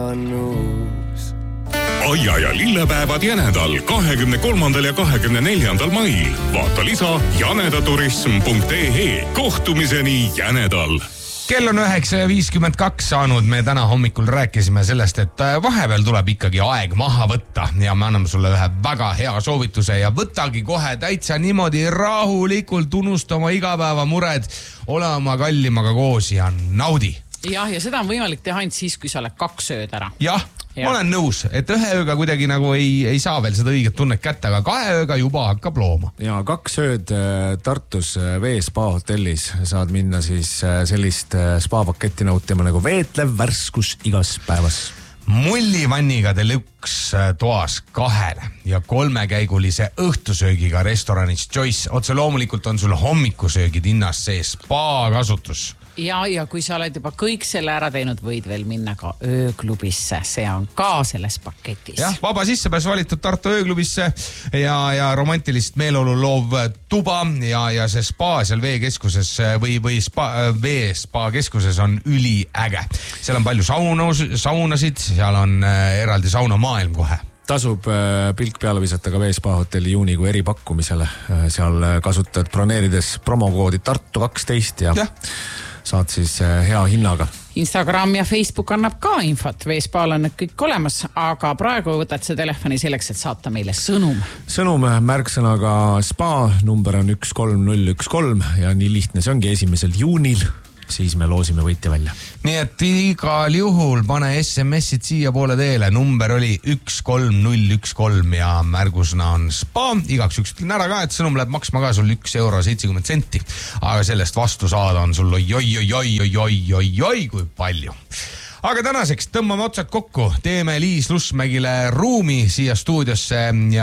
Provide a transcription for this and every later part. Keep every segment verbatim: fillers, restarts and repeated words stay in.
on uus. Aia ja lillepäevad Jänedal kahekümne kolmandal ja kahekümne neljandal mail. Vaata lisa janedaturism punkt ee. Kohtumiseni Jänedal. Kell on üheksa viiskümmend kaks saanud. Me täna hommikul rääkisime sellest, et vahepeal tuleb ikkagi aeg maha võtta ja me anname sulle ühe väga hea soovituse ja võtagi kohe täitsa niimoodi rahulikult, unusta oma igapäevamured, ole oma kallimaga koos ja naudi. Jah, ja seda on võimalik teha ainult siis, kui sa oled kaks ööd ära. Jah, ja. Ma olen nõus, et ühe ööga kuidagi nagu ei, ei saa veel seda õiget tunnet kätte, aga kahe ööga juba hakkab looma. Ja kaks ööd Tartus V-spa hotellis saad minna siis sellist spa-paketti nautima nagu veetlev värskus igas päevas. Mullivanniga deluxe toas kahele ja kolmekäigulise õhtusöögiga restoranis Choice. Otse loomulikult on sul hommikusöögid hinnas sees spa kasutus. Ja, ja kui sa oled juba kõik selle ära teinud, võid veel minna ka ööklubisse. See on ka selles paketis. Jah, vaba sissepääs valitud Tartu ööklubisse ja, ja romantilist meeleolu loov tuba ja, ja see spa seal veekeskuses või, või spa, vee-spa keskuses on üliäge. Seal on palju saunus, saunasid, seal on eraldi saunamaailm kohe. Tasub pilk peale visata ka V-spa hotelli juunikuu eripakkumisele. Seal kasutad broneerides promokoodi Tartu kaksteist ja, ja saad siis hea hinnaga. Instagram ja Facebook annab ka infot. V-spaal on need kõik olemas, aga praegu võtad see telefoni selleks, et saata meile sõnum. Sõnum märksõnaga spa, number on üks kolm null üks kolm ja nii lihtne see ongi esimesel juunil. Siis me loosime võitja välja. Nii et igal juhul pane S M S-id siia poole teele. Number oli üks kolm null üks kolm ja märgusna on spa. Igaks üks ütlen ära ka, et sõnum läheb maksma ka sul üks euro seitsekümmend senti. Aga sellest vastu saada on sul oi, oi, oi, oi, oi, oi, oi, oi, kui palju. Aga tänaseks tõmbame otsad kokku, teeme Liis Lussmägile ruumi siia stuudiosse ja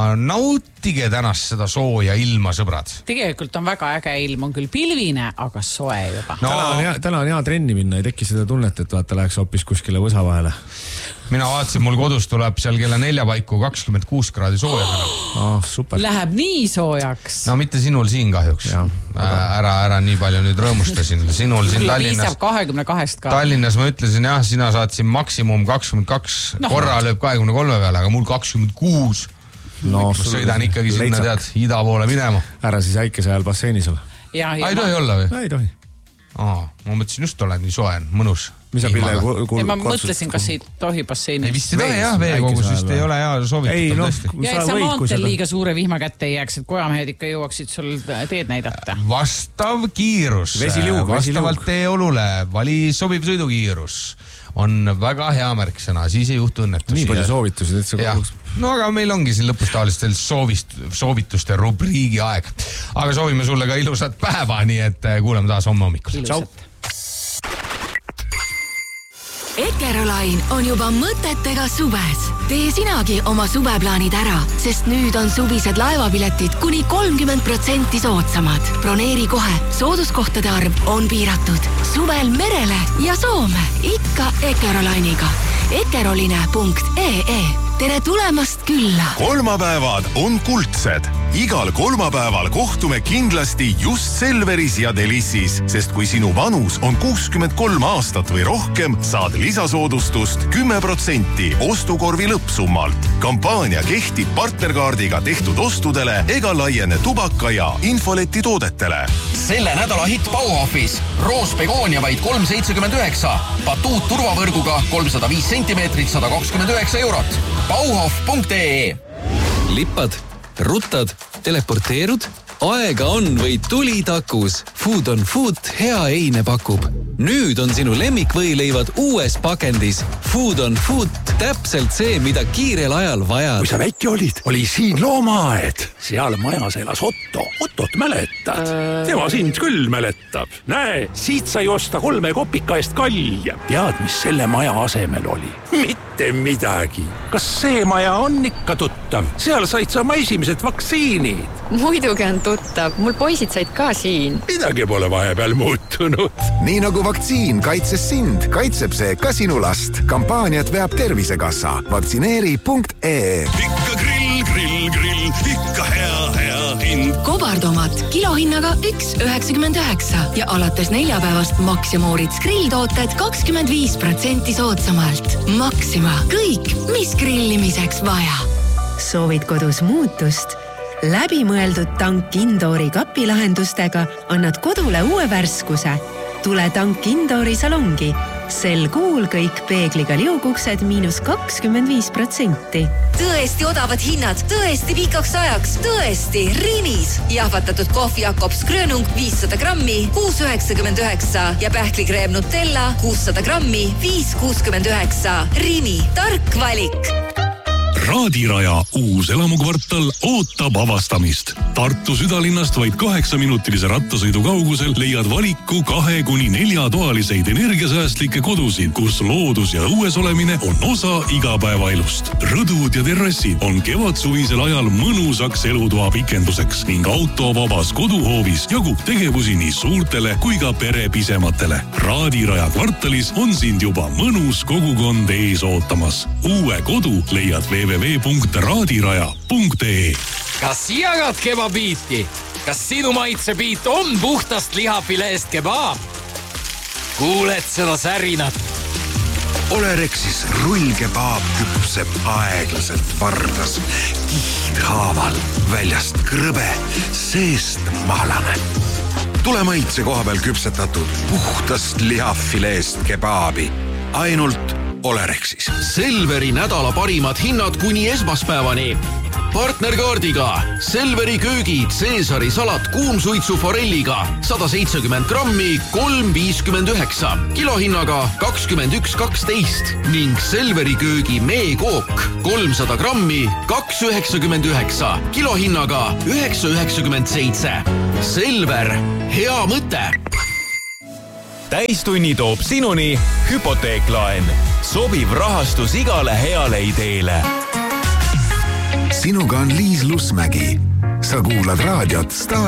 nautige tänast seda sooja ilma, sõbrad. Tegelikult on väga äge ilm, on küll pilvine, aga soe juba. No, täna, on hea, täna on hea trenni minna, ei teki seda tunnet, et vaata läheks hoopis kuskile võsa vahele. Mina vaatasin, mul kodus tuleb seal kella nelja paiku kakskümmend kuus kraadi sooja. Oh, super. Läheb nii soojaks. No mitte sinul siin kahjuks. Ja, aga... Ära, ära nii palju nüüd rõõmustasin. Sinul siin Tallinnas. kahekümne kahest ka. Tallinnas ma ütlesin, jah, sina saad siin maksimum kakskümmend kaks, no. Korra lööb kahekümne kolme peale, aga mul kakskümmend kuus. No, ma sõidan ikkagi sinna tead ida poole minema. Ära siis äikese ajal basseinis ole. Ja, ja, ei tohi ma... olla või? Ei tohi. Aa, ma mõtlesin just olen nii soe, mõnus. Mis sa pille kul- kul- ma mõtlesin, kas ei tohi basseini. Ei vist ei tohi, jah, veekogus vist ei ole hea soovitatud no, tõesti. Ja et sa maantel liiga suure vihma kätte ei jääks, et kojamehed ikka jõuaksid sul teed näidata. Vastav kiirus. Vesiliug, vastavalt teie olule, vali sobiv sõidukiirus on väga hea märksõna, siis ei juhtu õnnetusi. Nii palju soovitusi, et see koguks. No aga meil ongi siin lõpus tavalistel soovist, soovituste rubriigi aeg. Aga soovime sulle ka ilusat päeva, nii et kuuleme taas homme hommikul. Tšau! Ekerolain on juba mõtetega suves. Tee sinagi oma suveplaanid ära, sest nüüd on suvised laevapiletid kuni kolmkümmend protsenti soodsamad. Broneeri kohe, sooduskohtade arv on piiratud. Suvel merele ja Soome, ikka Ekerolainiga. ekeroline punkt ee. Tere tulemast külla! Kolmapäevad on kuldsed. Igal kolmapäeval kohtume kindlasti just Selveris ja Delissis, sest kui sinu vanus on kuuskümmend kolm aastat või rohkem, saad lisasoodustust kümme protsenti ostukorvi lõppsummalt. Kampaania kehtib partnerkaardiga tehtud ostudele ega laiene tubaka ja infoleti toodetele. Selle nädala hitt Bauhofis. Roos Begoonia vaid kolm seitsekümmend üheksa. Batuut turvavõrguga kolmsada viis sentimeetrit, sada kakskümmend üheksa eurot. Bauhof punkt ee. Lippad, ruttad, teleporteerud? Aega on või tuli takus. Food on Food hea eine pakub. Nüüd on sinu lemmikvõileivad uues pakendis. Food on Food täpselt see, mida kiirel ajal vajad. Kui sa väike olid, oli siin loomaaed. Seal majas elas Otto. Ottot mäletad? Tema sind küll mäletab. Näe, siit sai osta kolme kopika eest kalja. Tead, mis selle maja asemel oli? Mitte midagi. Kas see maja on ikka tuttav? Seal said sa oma esimesed vaktsiinid. Muidugi on tuttav. Mul poisid said ka siin. Midagi pole vahepeal muutunud. Nii nagu vaktsiin kaitses sind, kaitseb see ka sinu last. Kampaaniat veab Tervisekassa. Vaktsineeri punkt ee. Ikka grill, grill, grill, ikka hea, hea, hea. hind. Kobartomat kilohinnaga üks üheksakümmend üheksa ja alates neljapäevast Max ja Moritz grilltooted kakskümmend viis protsenti soodsamalt. Maxima, kõik, mis grillimiseks vaja. Soovid kodus muutust? Läbimõeldud tank Indoori kapilahendustega annad kodule uue värskuse. Tule tank Indoori salongi. Sel kuul kõik peegliga liuguksed miinus kakskümmend viis protsenti. Tõesti odavad hinnad, tõesti pikaks ajaks, tõesti Rimis. Jahvatatud kohvi Jakobs Grönung viissada grammi, kuus üheksakümmend üheksa ja pähklikreem Nutella kuussada grammi, viis kuuskümmend üheksa. Rimi, tark valik. Raadiraja uus elamukvartal ootab avastamist. Tartu südalinnast vaid kaheksaminutilise rattasõidu kaugusel leiad valiku kahe kuni neljatoaliseid energiasäästlikke kodusid, kus loodus ja õues olemine on osa igapäevaelust. Rõdud ja terrassid on kevadsuvisel ajal mõnusaks elutoa pikenduseks ning autovabas koduhoovis jagub tegevusi nii suurtele kui ka perepisematele. Raadiraja kvartalis on sind juba mõnus kogukond ees ootamas. Uue kodu leiad www punkt raadiraja punkt ee. Kas jagad kebabiiti? Kas sinu maitsebiit on puhtast lihafileest kebaab? Kuuled seda särinat? Olerexis rullkebaab küpseb aeglaselt vardas. Kihdhaaval, väljast krõbe, seest mahlane. Tule maitse koha peal küpsetatud puhtast lihafileest kebaabi. Ainult Olerexis. Selveri nädala parimad hinnad kuni esmaspäevani. Partnerkaardiga Selveri köögid Caesari salat kuumsuitsu forelliga sada seitsekümmend grammi, kolm viiskümmend üheksa. Kilohinnaga kakskümmend üks kaksteist ning Selveri köögi meekook kolmsada grammi, kaks üheksakümmend üheksa. Kilohinnaga üheksa üheksakümmend seitse. Selver, hea mõte. Täistunni toob sinuni hüpoteeklaen. Sobiv rahastus igale heale ideele. Sinuga on Liis Lusmägi. Sa kuulad raadiot Star